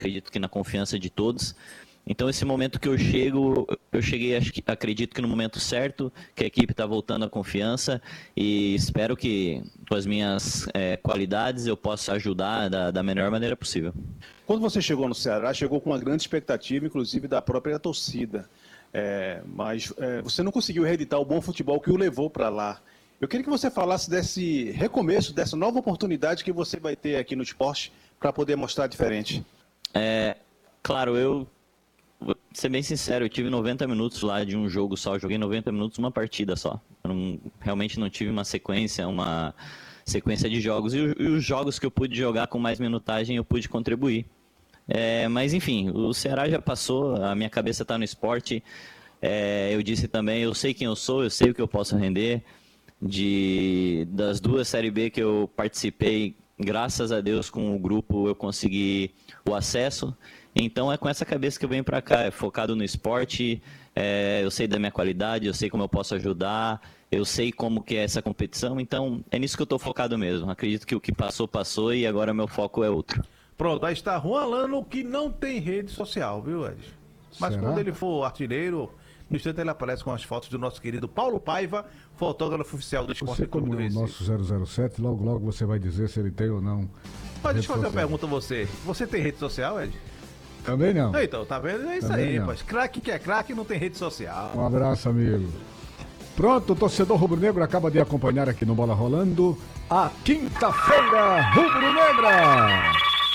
acredito que na confiança de todos. Então, esse momento que eu cheguei, acredito que no momento certo, que a equipe está voltando à confiança e espero que com as minhas qualidades eu possa ajudar da melhor maneira possível. Quando você chegou no Ceará, chegou com uma grande expectativa, inclusive da própria torcida, mas você não conseguiu reeditar o bom futebol que o levou para lá. Eu queria que você falasse desse recomeço, dessa nova oportunidade que você vai ter aqui no esporte para poder mostrar diferente. Claro, vou ser bem sincero, eu tive 90 minutos lá de um jogo só, joguei 90 minutos uma partida só. Realmente não tive uma sequência de jogos. E os jogos que eu pude jogar com mais minutagem eu pude contribuir. Mas enfim, o Ceará já passou, a minha cabeça está no esporte. Eu disse também, eu sei quem eu sou, eu sei o que eu posso render. Das 2 Série B que eu participei, graças a Deus com o grupo eu consegui o acesso. Então é com essa cabeça que eu venho para cá, focado no esporte, eu sei da minha qualidade, eu sei como eu posso ajudar, eu sei como que é essa competição, então é nisso que eu estou focado mesmo. Acredito que o que passou e agora meu foco é outro. Pronto, aí está Juan Lano, que não tem rede social, viu, Ed? Mas quando ele for artilheiro, no instante ele aparece com as fotos do nosso querido Paulo Paiva, fotógrafo oficial do Esporte Clube do Recife. Você como o nosso 007, logo você vai dizer se ele tem ou não. Mas deixa eu fazer uma pergunta a você. Você tem rede social, Ed? Também não. Então, tá vendo? É isso também aí, rapaz. Craque que é craque não tem rede social. Um abraço, amigo. Pronto, o torcedor rubro-negro acaba de acompanhar aqui no Bola Rolando a quinta-feira rubro-negra.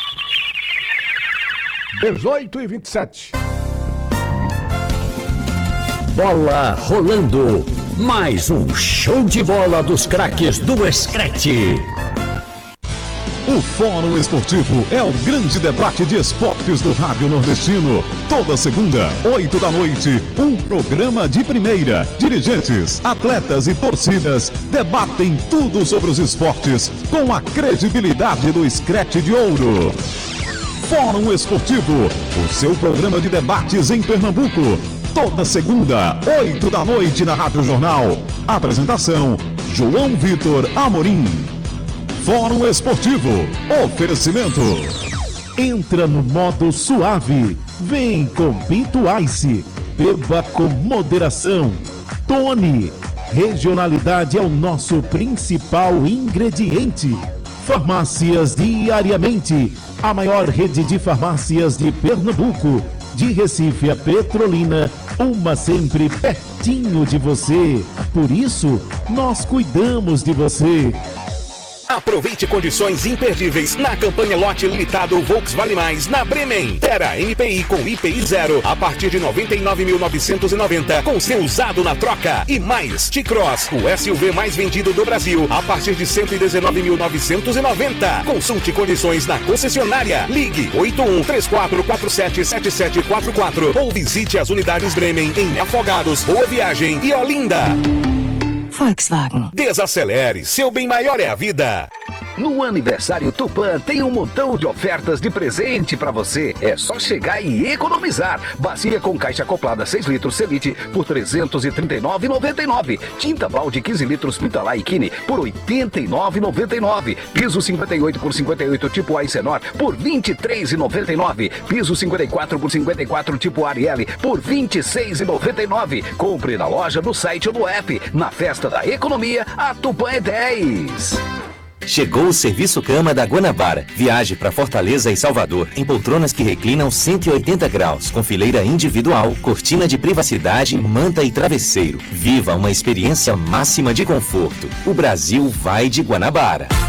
18h27. Bola rolando. Mais um show de bola dos craques do Screte. O Fórum Esportivo é o grande debate de esportes do Rádio Nordestino. Toda segunda, 8 da noite, um programa de primeira. Dirigentes, atletas e torcidas debatem tudo sobre os esportes com a credibilidade do Screte de Ouro. Fórum Esportivo, o seu programa de debates em Pernambuco. Toda segunda, 8 da noite na Rádio Jornal. Apresentação, João Vitor Amorim. Fórum Esportivo, oferecimento. Entra no modo suave, vem com Pinto Ice, beba com moderação. Tony, regionalidade é o nosso principal ingrediente. Farmácias Diariamente, a maior rede de farmácias de Pernambuco. De Recife a Petrolina, uma sempre pertinho de você. Por isso, nós cuidamos de você. Aproveite condições imperdíveis na campanha lote limitado Volkswagen Mais na Bremen. Terra MPI com IPI 0 a partir de 99.990 com seu usado na troca. E mais, T-Cross, o SUV mais vendido do Brasil a partir de 119.990. Consulte condições na concessionária. Ligue 8134477744 ou visite as unidades Bremen em Afogados, Boa Viagem e Olinda. Volkswagen. Desacelere, seu bem maior é a vida. No aniversário Tupã tem um montão de ofertas de presente pra você. É só chegar e economizar. Bacia com caixa acoplada 6 litros Celite por R$ 339,99. Tinta balde 15 litros Pitalá e Kine por R$ 89,99. Piso 58 por 58 tipo Aicenor por R$ 23,99. Piso 54 por 54 tipo Ariel por R$ 26,99. Compre na loja, no site ou no app. Na festa da economia, a Tupã é 10. Chegou o Serviço Cama da Guanabara. Viaje para Fortaleza e Salvador em poltronas que reclinam 180 graus, com fileira individual, cortina de privacidade, manta e travesseiro. Viva uma experiência máxima de conforto. O Brasil vai de Guanabara.